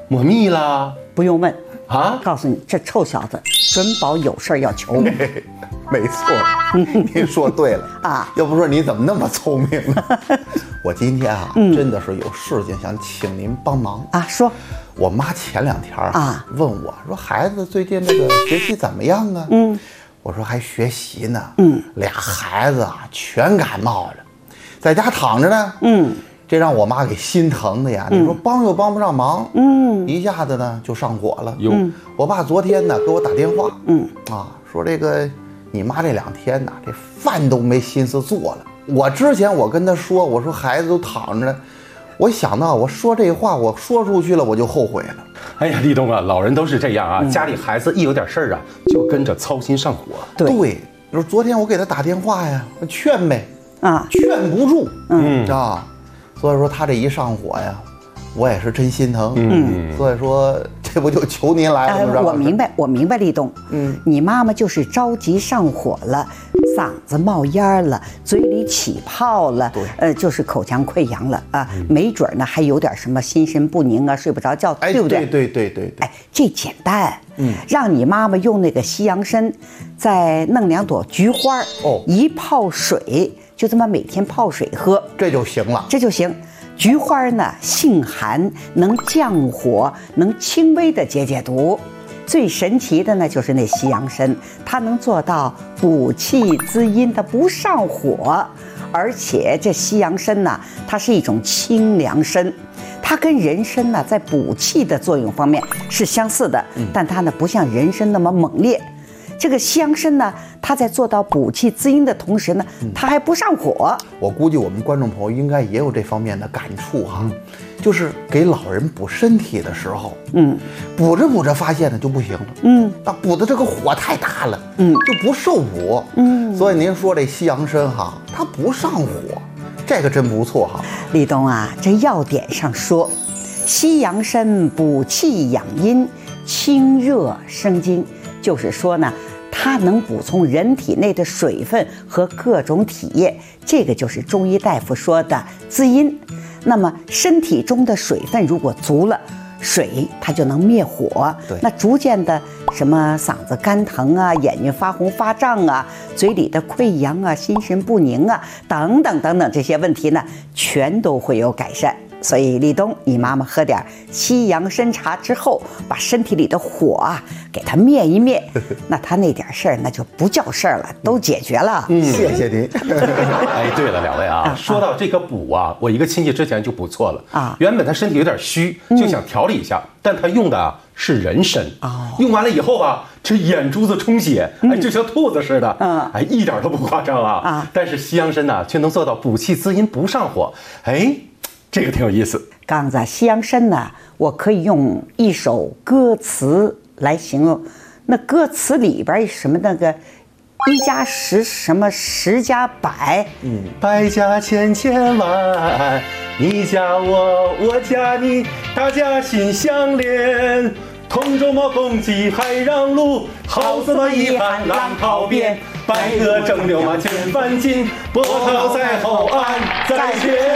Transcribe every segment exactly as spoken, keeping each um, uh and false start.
抹蜜啦？ 不用问啊！ 告诉你，这臭小子准保有事儿要求。 没错，您说对了啊！ 要不说你怎么那么聪明呢？我今天啊，嗯、真的是有事情想请您帮忙啊。说， 我妈前两天啊问我说，孩子最近这个学习怎么样啊？ 嗯， 我说还学习呢。 嗯， 俩孩子啊全感冒了，在家躺着呢。 嗯。 这让我妈给心疼的呀！ 嗯、 你说帮又帮不上忙， 嗯， 一下子呢就上火了。 哟、 嗯， 我爸昨天呢给我打电话， 嗯啊，说这个你妈这两天呢这饭都没心思做了。我之前我跟他说，我说孩子都躺着呢，我想到我说这话我说出去了我就后悔了。 哎呀，立冬啊，老人都是这样啊，嗯、家里孩子一有点事儿啊，就跟着操心上火。 对， 对，就是昨天我给他打电话呀，劝呗， 啊， 劝不住， 嗯啊。所以说他这一上火呀，我也是真心疼。 嗯， 所以说这不就求您来了吗？ 呃、我明白，我明白，立冬。 嗯， 你妈妈就是着急上火了，嗓子冒烟了，嘴里起泡了， 对， 呃，就是口腔溃疡了啊，嗯、没准呢还有点什么心神不宁啊，睡不着觉， 哎、 对不对？ 对对对对对。 哎，这简单。 嗯， 让你妈妈用那个西洋参，再弄两朵菊花， 哦， 一泡水。就这么每天泡水喝， 这就行了， 这就行。菊花呢，性寒，能降火，能轻微的解解毒。最神奇的呢，就是那西洋参，它能做到补气滋阴，它不上火。而且这西洋参呢，它是一种清凉参，它跟人参呢在补气的作用方面是相似的， 嗯、 但它呢不像人参那么猛烈。这个西洋参呢，它在做到补气滋阴的同时呢，它还不上火。 我估计我们观众朋友应该也有这方面的感触哈，嗯、就是给老人补身体的时候，嗯，补着补着发现呢就不行了，嗯，啊，补的这个火太大了，嗯，就不受补，嗯，所以您说这西洋参哈，它不上火，这个真不错哈。 立冬啊，这要点上说，西洋参补气养阴，清热生津。就是说呢，它能补充人体内的水分和各种体液，这个就是中医大夫说的滋阴。那么身体中的水分如果足了，水它就能灭火。 对， 那逐渐的什么嗓子干疼啊，眼睛发红发胀啊，嘴里的溃疡啊，心神不宁啊，等等等等这些问题呢，全都会有改善。所以立冬，你妈妈喝点西洋参茶之后，把身体里的火啊给它灭一灭，那她那点事儿那就不叫事儿了，都解决了。 嗯，谢谢您。 哎，对了，两位啊，啊说到这个补啊，我一个亲戚之前就补错了啊。原本他身体有点虚，就想调理一下，嗯、但他用的啊是人参啊，用完了以后啊，这眼珠子充血，哎，就像兔子似的，嗯，哎，一点都不夸张啊。啊，但是西洋参呢，却能做到补气滋阴，不上火。哎。这个挺有意思。 刚才西洋参呢，我可以用一首歌词来形容。那歌词里边什么那个一加十什么十加百， 嗯，百家千千万，你加我，我加你，大家心相连。同舟莫共济海上路，好似那遗憾浪淘边。百舸争流马千帆尽，波涛在后岸在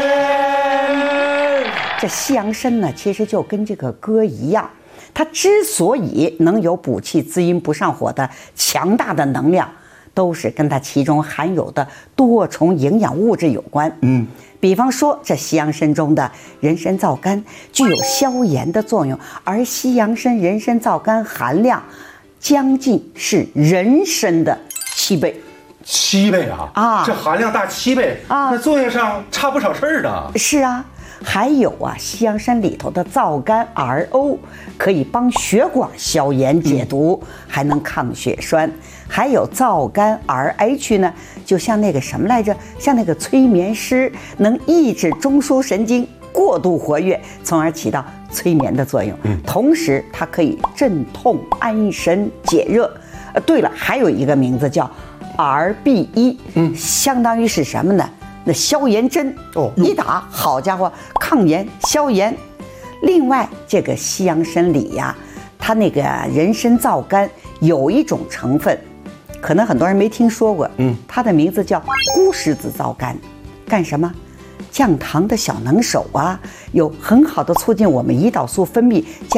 前。 这西洋参呢，其实就跟这个歌一样，它之所以能有补气滋阴不上火的强大的能量，都是跟它其中含有的多重营养物质有关。嗯，比方说这西洋参中的人参皂苷具有消炎的作用，而西洋参人参皂苷含量将近是人参的七倍。 七倍啊！啊，这含量大七倍啊，那作用上差不少事儿的。 是啊。还有啊，西洋参里头的皂苷 R O 可以帮血管消炎解毒，嗯、还能抗血栓。还有皂苷 R H 呢，就像那个什么来着，像那个催眠师，能抑制中枢神经过度活跃，从而起到催眠的作用。嗯、同时，它可以镇痛、安神、解热。呃，对了，还有一个名字叫 R B 一，嗯，相当于是什么呢？那消炎针哦，一打，好家伙，抗炎消炎。另外，这个西洋参里呀，它那个人参皂苷有一种成分，可能很多人没听说过，嗯，它的名字叫钴石子皂苷，干什么？降糖的小能手啊，有很好的促进我们胰岛素分泌。